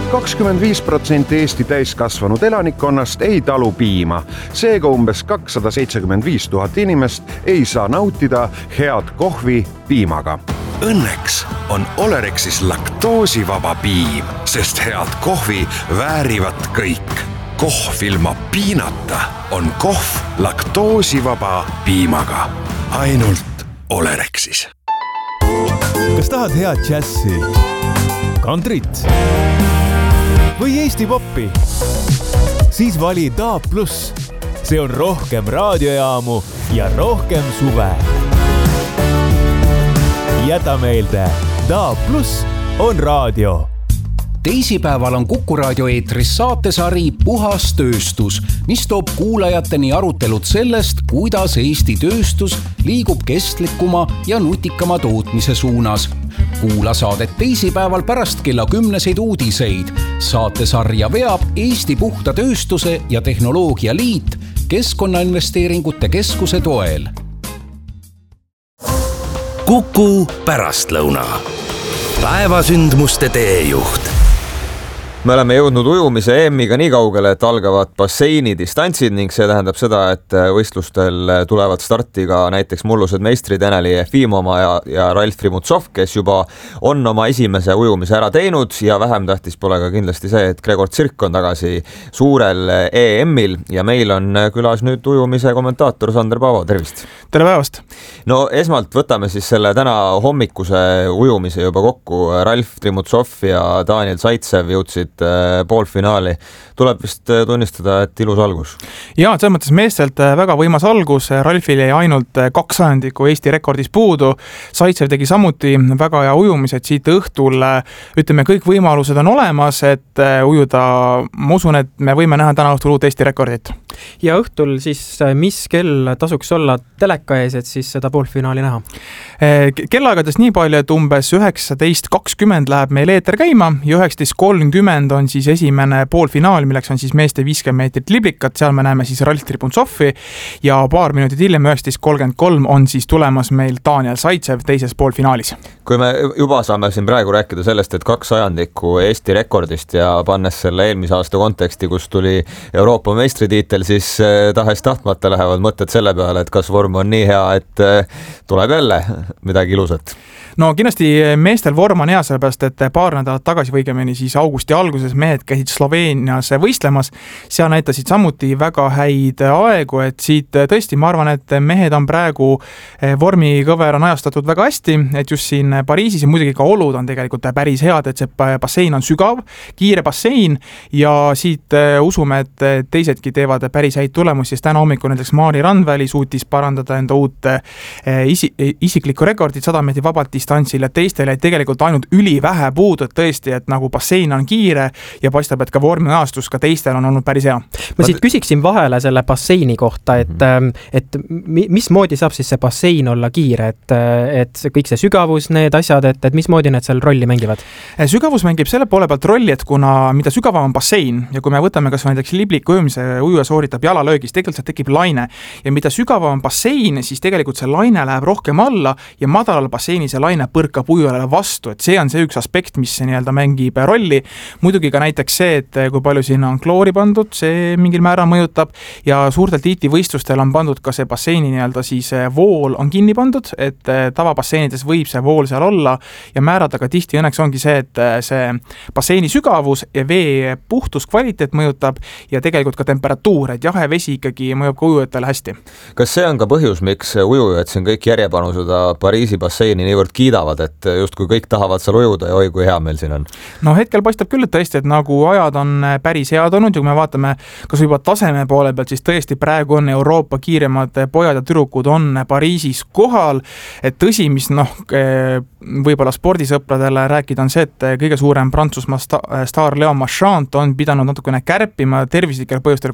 25% Eesti täiskasvanud elanikkonnast ei talu piima. Seega umbes 275 000 inimest ei saa nautida head kohvi piimaga. Õnneks on Olerexis laktoosivaba piim, sest head kohvi väärivad kõik. Kohv ilma piinata on kohv laktoosivaba piimaga. Ainult Olerexis. Kas tahad head džässi, kantrit või Eesti poppi? Siis vali DAB+. See on rohkem raadiojaamu ja rohkem suve. Jäta meelde, DAB+ on raadio. Teisipäeval on Kuku raadio eetris saatesari Puhas tööstus, mis toob kuulajateni arutelud sellest, kuidas Eesti tööstus liigub kestlikuma ja nutikama tootmise suunas. Kuula saadet teisipäeval pärast kella 10 uudiseid. Saatesarja veab Eesti Puhta tööstuse ja tehnoloogia liit Keskkonnainvesteeringute Keskuse toel. Kuku pärastlõuna. Päevasündmuste teejuht. Me oleme jõudnud ujumise EM-iga nii kaugele, et algavad basseinidistantsid ning see tähendab seda, et võistlustel tulevad starti ka näiteks mullused meistrid Eneli Jefimova ja Ralf Trimutsov, kes juba on oma esimese ujumise ära teinud ja vähem tähtis pole ka kindlasti see, et Gregor Tsirk on tagasi suurel EM-il ja meil on külas nüüd ujumise kommentaator Sander Paavo, tervist! Tere päevast! No esmalt võtame siis selle täna hommikuse ujumise juba kokku. Ralf Trimutsov ja Daniel Zaitsev jõudsid poolfinaali. Tuleb vist tunnistada, et ilus algus. Ja, selles mõttes meestelt väga võimas algus. Ralfil jäi ainult 2 sajandikku Eesti rekordis puudu. Zaitsev tegi samuti väga hea ujumised siit õhtul. Ütleme, kõik võimalused on olemas, et ujuda. Ma usun, et me võime näha täna õhtul uut Eesti rekordit. Ja õhtul siis mis kell tasuks olla teleka ees, et siis seda poolfinaali näha? Kellaaegades nii palju, et umbes 19.20 läheb meil eeter käima ja 19.30 on siis esimene poolfinaal, milleks on siis meeste 50 meetrit liblikat. Seal me näeme siis Ralf Tribuntsoffi ja paar minutit hiljem 19.33 on siis tulemas meil Daniel Zaitsev teises poolfinaalis. Kui me juba saame siin praegu rääkida sellest, et 2 sajandikku Eesti rekordist ja pannes selle eelmise aasta konteksti, kus tuli Euroopa meistritiitel, siis tahes tahtmata lähevad mõtted selle peale, et kas vorm on nii hea, et tuleb jälle midagi ilusat. No kindlasti meestel vorm on hea, sellepärast, et paar nädalat tagasi võigemini siis augusti alguses mehed käisid Sloveenias võistlemas. Seal näitasid samuti väga häid aegu, et siit tõesti ma arvan, et mehed on praegu vormikõver on ajastatud väga hästi, et just siin Pariisis ja muidugi ka olud on tegelikult päris head, et see bassein on sügav, kiire bassein ja siit usume, et teisedki teevad päris häid tulemusi, sest täna hommikul näiteks Maari Randväli suutis parandada enda uut isiklikku rekordit 100 meetri vabalt distantsil ja teistele tegelikult ainult ülivähe puudu, et tõesti, et nagu bassein on kiire ja paistab, et ka vormiajastus ka teistel on olnud päris hea. Ma siit küsiksin vahele selle basseini kohta, et mismoodi saab siis see bassein olla kiire, et kõik see sügavus, need asjad, et mismoodi need seal rolli mängivad? Sügavus mängib selle poole pealt rolli, et kuna mida sügavam on bassein ja kui me võtame kas näiteks libliku ujumise ujuja sooritab jalalöögis, tegelikult see tekib laine ja mida sügavam on bassein, siis tegelikult see laine läheb rohkem alla ja madalal basseini see laine põrkab ujujale vastu, et see on see üks aspekt, mis nii-öelda mängib rolli. Muidugi ka näiteks see, et kui palju sinna on kloori pandud, see mingil määral mõjutab ja suurtel tiitlivõistlustel on pandud ka see basseini nii-öelda siis vool on kinni pandud, et tavabasseinides võib see vool seal olla ja määrata ka tihti õnneks ongi see, et see basseini sügavus ja vee puhtus kvaliteet mõjutab ja tegelikult ka temperatuur, et jahe vesi ikkagi mõjub ka ujujatele hästi. Kas see on ka põhjus, miks ujujad siin kõik järjepanu seda Pariisi basseini niivõrd kiidavad, et just kui kõik tahavad seal ujuda ja oi, kui hea meil siin on? No hetkel paistab küll, et tõesti, et nagu ajad on päris head olnud ja kui me vaatame kas juba taseme poole pealt, siis tõesti praegu on Euroopa kiiremad pojad ja tüdrukud on Pariisis kohal, et tõsi, mis võib-olla spordisõpradele rääkida on see, et kõige suurem Prantsusmaa staar Léon Marchand on pidanud natukene kärpima tervislikel põhjustel, kuna tal on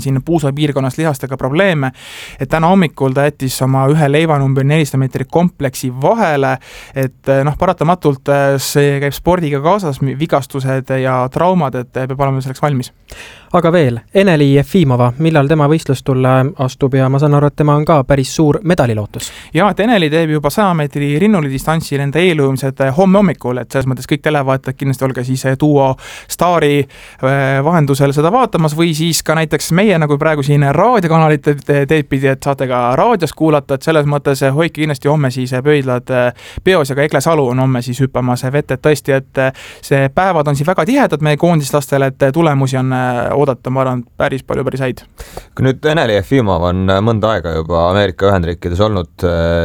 siin Puusa piirkonnas lihastega probleeme, et täna hommikul ta jättis oma ühe leivanumbri 400 meetri kompleksi vahele, et paratamatult see käib spordiga kaasas, vigastused ja traumad, et peab olema selleks valmis. Aga veel, Eneli Jefimova, millal tema võistlustulle astub ja ma saan aru, et tema on ka päris suur medalilootus? Ja, et Eneli teeb juba 100 meetri rinnulidistantsil enda eelujumised homme hommikul, et selles mõttes kõik televaatajad kindlasti olge siis Duo Staari vahendusel seda vaatamas või siis ka näiteks meie nagu praegu siin raadiokanalite teed pidi, et saate ka raadios kuulata, et selles mõttes hoidke kindlasti homme siis pöidlad peos ja ka Ekle Salu on homme siis hüppamas vette, et tõesti, et see päevad on siin väga tihedad meie koondislastel, et tulemusi on oodata, ma arvan, päris häid. Kui nüüd Eneli Jefimov on mõnda aega juba Ameerika Ühendriikides olnud,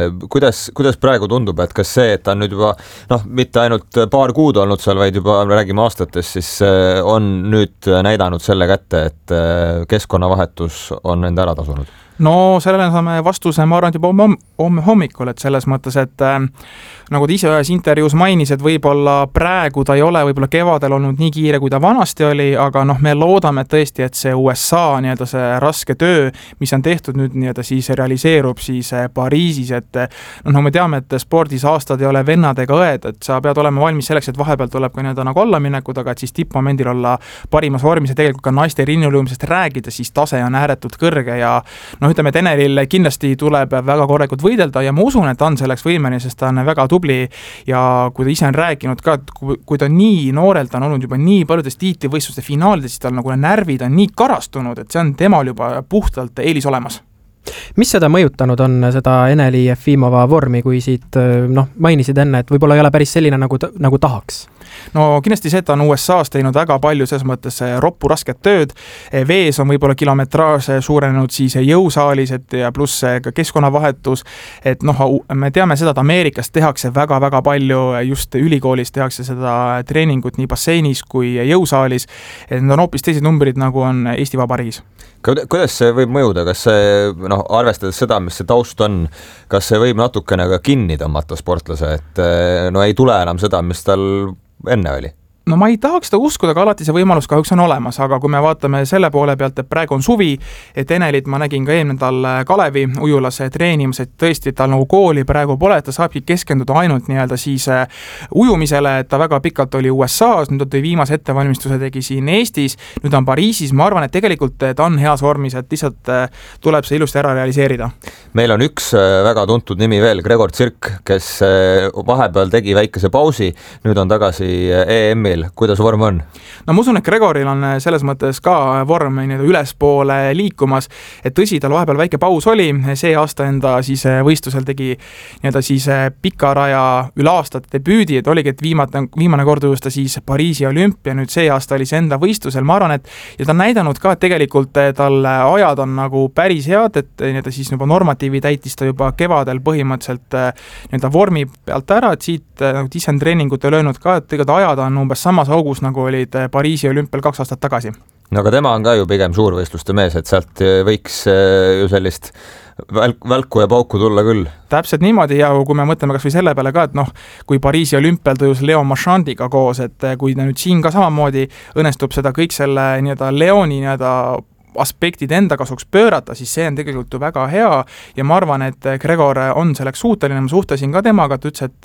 kuidas praegu tundub, et kas see, et ta on nüüd juba mitte ainult paar kuud olnud seal, vaid juba räägime aastates, siis on nüüd näidanud selle kätte, et keskkonnavahetus on enda ära tasunud? No sellele saame vastuse, ma arvan, juba homme hommikul, et selles mõttes, et nagu ta ise ühes intervjuus mainis, et võib-olla praegu ta ei ole võib-olla kevadel olnud nii kiire, kui ta vanasti oli, aga me loodame tõesti, et see USA nii-öelda see raske töö, mis on tehtud nüüd nii-öelda siis realiseerub siis Pariisis, et me teame, et spordis aastad ei ole vennad ega õed, et sa pead olema valmis selleks, et vahepeal tuleb ka nii-öelda nagu allaminekud, aga et siis tippmomendil olla parimas vormis ja tegelikult ka naiste rinnulujumisest räägida, siis tase on ääretult kõrge ja ütleme, et Enelil kindlasti tuleb väga korralikult võidelda ja ma usun, et ta on selleks võimeline, sest ta on väga tubli ja kui ta ise on rääkinud ka, et kui ta nii noorelt on olnud juba nii paljudes tiitlivõistluste finaalides, siis tal nagu närvid on nii karastunud, et see on temal juba puhtalt eelis olemas. Mis seda mõjutanud on, seda Eneli Jefimova vormi, kui siit mainisid enne, et võib-olla ei ole päris selline, nagu tahaks? No kindlasti see, et ta on USA's teinud väga palju selles mõttes roppu rasket tööd, vees on võib-olla kilometraaž suurenenud siis jõusaalis, et ja pluss ka keskkonnavahetus, et me teame seda, et Ameerikas tehakse väga-väga palju, just ülikoolis tehakse seda treeningut nii basseinis kui jõusaalis, et need on hoopis teised numbrid, nagu on Eesti Vabariigis. Kuidas see võib mõjuda, kas see, arvestades seda, mis see taust on, kas see võib natukene ka kinni tõmmata sportlase, et ei tule enam seda, mis tal enne oli? No ma ei tahaks seda uskuda, aga alati see võimalus kahjuks on olemas, aga kui me vaatame selle poole pealt, et praegu on suvi, et Enelit ma nägin ka eelmine nädal Kalevi ujulas treenimas, et tõesti, et tal nagu kooli praegu pole, et ta saabki keskenduda ainult nii-öelda siis ujumisele, et ta väga pikalt oli USA's, nüüd ta viimase ettevalmistuse tegi siin Eestis, nüüd on Pariisis, ma arvan, et tegelikult ta on heas vormis, et lihtsalt tuleb see ilusti ära realiseerida. Meil on üks väga tuntud nimi veel, Gregor Tsirk, kes vahepeal tegi väikese pausi, nüüd on tagasi EM-il. Kuidas vorm on? No ma usun, et Gregoril on selles mõttes ka vorm ülespoole liikumas, et tõsi, tal vahepeal väike paus oli, see aasta enda siis võistlusel tegi nii-öelda siis pikaraja üle aastat debüüdi, et oligi, et viimane kord ujus ta siis Pariisi olümpia, nüüd see aasta oli see enda võistlusel, ma arvan, et ja ta on näidanud ka, et tegelikult tal ajad on nagu päris head, et nii-öelda siis juba normatiivi täitis ta juba kevadel põhimõtteliselt nii-öelda vormi pealt ära, et siit nagu ise on treeningut löönud ka, et tegelikult ajad on umbes samas augus, nagu olid Pariisi olümpial 2 aastat tagasi. No aga tema on ka ju pigem suurvõistluste mees, et sealt võiks ju sellist välku ja pauku tulla küll. Täpselt niimoodi ja kui me mõtleme kas või selle peale ka, et kui Pariisi olümpial tõjus Leo Marchandiga koos, et kui nüüd siin ka samamoodi õnnestub seda kõik selle nii-öelda Leoni nii-öelda aspektid enda kasuks pöörata, siis see on tegelikult ju väga hea ja ma arvan, et Gregor on selleks suuteline, ma suhtlesin ka temaga, et ütles,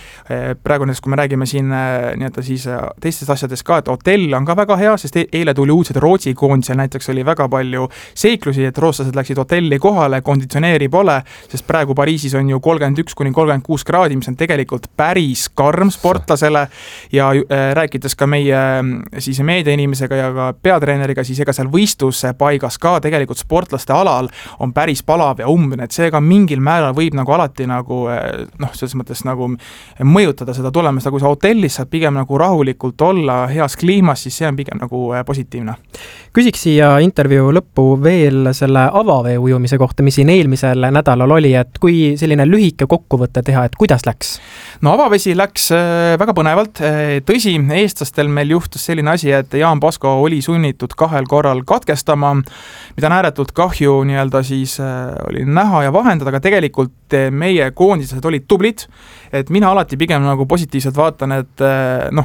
et praegu näiteks, kui me räägime siin nii-öelda siis teistest asjadest ka, et hotell on ka väga hea, sest eile tuli uudised Rootsi koondisel, näiteks oli väga palju seiklusi, et rootslased läksid hotelli kohale, konditsioneeri pole, sest praegu Pariisis on ju 31–36 kraadi, mis on tegelikult päris karm sportlasele ja rääkides ka meie siis meediainimesega ja ka peatreeneriga, siis ega seal võistlus paigas ka tegelikult sportlaste alal on päris palav ja umbne, et seega mingil määral võib nagu alati nagu selles mõttes nagu mõjutada seda tulemust, aga kui sa hotellis saad pigem nagu rahulikult olla heas kliimas, siis see on pigem nagu positiivne. Küsiks siia intervjuu lõppu veel selle avavee ujumise kohta, mis siin eelmisel nädalal oli, et kui selline lühike kokkuvõte teha, et kuidas läks? No avavesi läks väga põnevalt, tõsi, eestlastel meil juhtus selline asi, et Jaan Pasko oli sunnitud 2 korral katkestama, mida on ääretult kahju nii-öelda siis oli näha ja vahendada, aga tegelikult meie koondised olid tublid, et mina alati pigem nagu positiivselt vaatan, et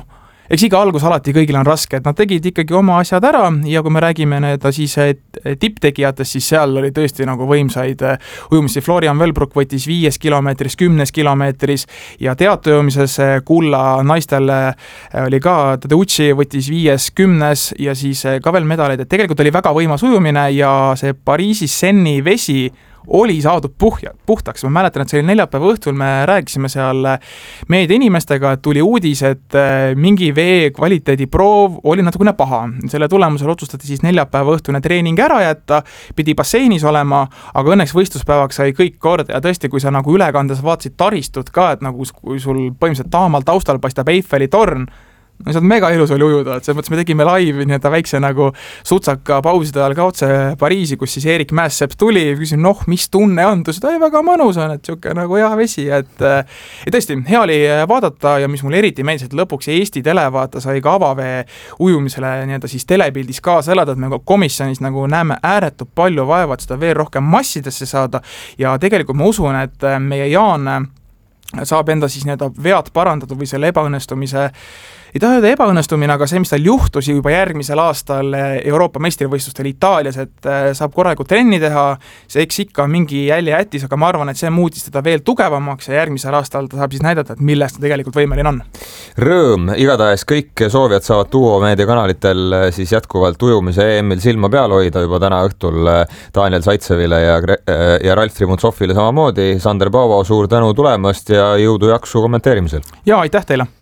eks iga algus alati kõigil on raske, et nad tegid ikkagi oma asjad ära ja kui me räägime siis tipptegijatest, siis seal oli tõesti nagu võimsaid ujumisi. Florian Wellbrook võttis 5 kilomeetris, 10 kilomeetris ja teateujumises kulla naistel oli ka Tadeucci võttis 5, 10 ja siis ka veel medaleid, et tegelikult oli väga võimas ujumine ja see Pariisi Seini vesi oli saadud puhtaks. Ma mäletan, et see oli neljapäeva õhtul, me rääkisime seal meedia inimestega, et tuli uudis, et mingi vee kvaliteedi proov oli natukene paha. Selle tulemusel otsustati siis neljapäeva õhtune treening ära jätta, pidi basseinis olema, aga õnneks võistluspäevaks sai kõik korda ja tõesti, kui sa nagu ülekandes vaatasid taristut ka, et nagu kui sul põhimõtteliselt taamal taustal paistab Eiffeli torn, no see on mega ilus oli ujuda, et selles mõttes me tegime live nii-öelda väikse nagu sutsaka pauside ajal ka otse Pariisi, kus siis Erik Mäessepp tuli ja küsin, mis tunne on, ta ütles, et väga mõnus on, et siuke nagu hea vesi, et tõesti, hea oli vaadata ja mis mul eriti meeldis, et lõpuks Eesti televaata sai ka avavee ujumisele nii-öelda siis telepildis kaasa elada, et me komisjonis nagu näeme ääretult palju vaeva, et seda veel rohkem massidesse saada ja tegelikult ma usun, et meie Jaan saab enda siis nii-öelda vead parandatud või selle ebaõnnestumise ei taha öelda ebaõnnestumine, aga see, mis tal juhtus juba järgmisel aastal Euroopa meistrivõistlustel Itaalias, et saab korralikult trenni teha, see eks ikka mingi jälje jättis, aga ma arvan, et see muutis teda veel tugevamaks ja järgmisel aastal ta saab siis näidata, et millest ta tegelikult võimeline on. Rõõm, igatahes kõik soovijad saavad Duo meediakanalitel siis jätkuvalt ujumise EM-il silma peal hoida juba täna õhtul Daniel Zaitsevile ja Ralf Trimuntsovile samamoodi. Sander Paavo, suur tänu tulemast ja jõudu jaksu kommenteerimisel. Ja aitäh teile!